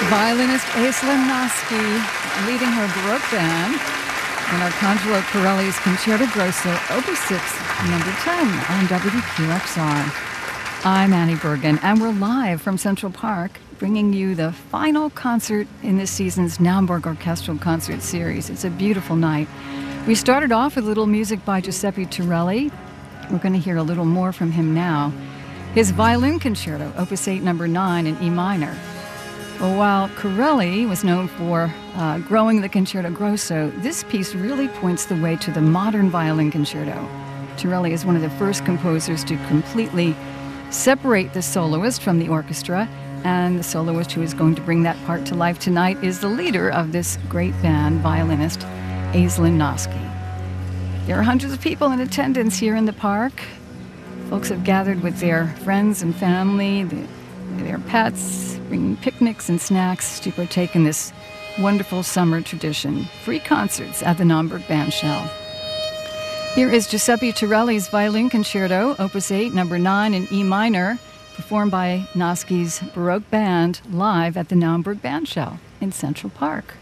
Violinist Aislinn Noske leading her Baroque band in Arcangelo Corelli's Concerto Grosso, Opus 6, number 10 on WQXR. I'm Annie Bergen, and we're live from Central Park, bringing you the final concert in this season's Naumburg Orchestral Concert Series. It's a beautiful night. We started off with a little music by Giuseppe Torelli. We're going to hear a little more from him now. His Violin Concerto, Opus 8, number 9 in E minor. Well, while Corelli was known for growing the Concerto Grosso, this piece really points the way to the modern violin concerto. Torelli is one of the first composers to completely separate the soloist from the orchestra, and the soloist who is going to bring that part to life tonight is the leader of this great band, violinist Aislinn Noske. There are hundreds of people in attendance here in the park. Folks have gathered with their friends and family, their pets, bringing picnics and snacks to partake in this wonderful summer tradition. Free concerts at the Naumburg Bandshell. Here is Giuseppe Torelli's Violin Concerto, Opus 8, number 9 in E minor, performed by Noske's Baroque Band live at the Naumburg Bandshell in Central Park.